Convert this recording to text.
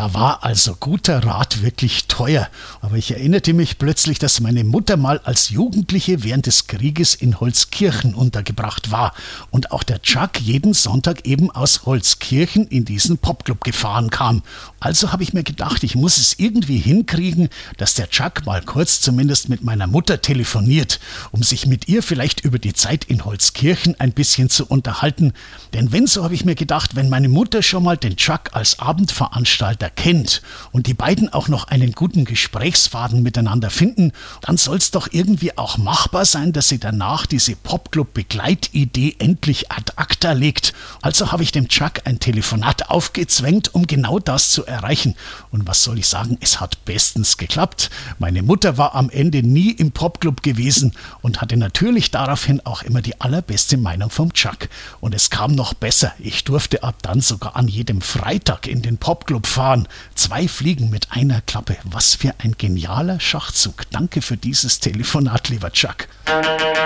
Da war also guter Rat wirklich teuer. Aber ich erinnerte mich plötzlich, dass meine Mutter mal als Jugendliche während des Krieges in Holzkirchen untergebracht war und auch der Chuck jeden Sonntag eben aus Holzkirchen in diesen Popclub gefahren kam. Also habe ich mir gedacht, ich muss es irgendwie hinkriegen, dass der Chuck mal kurz zumindest mit meiner Mutter telefoniert, um sich mit ihr vielleicht über die Zeit in Holzkirchen ein bisschen zu unterhalten. Denn wenn, so habe ich mir gedacht, wenn meine Mutter schon mal den Chuck als Abendveranstalter kennt und die beiden auch noch einen guten Gesprächsfaden miteinander finden, dann soll es doch irgendwie auch machbar sein, dass sie danach diese Popclub-Begleitidee endlich ad acta legt. Also habe ich dem Chuck ein Telefonat aufgezwängt, um genau das zu erreichen. Und was soll ich sagen, es hat bestens geklappt. Meine Mutter war am Ende nie im Popclub gewesen und hatte natürlich daraufhin auch immer die allerbeste Meinung vom Chuck. Und es kam noch besser. Ich durfte ab dann sogar an jedem Freitag in den Popclub fahren. 2 Fliegen mit einer Klappe. Was für ein genialer Schachzug. Danke für dieses Telefonat, lieber Chuck.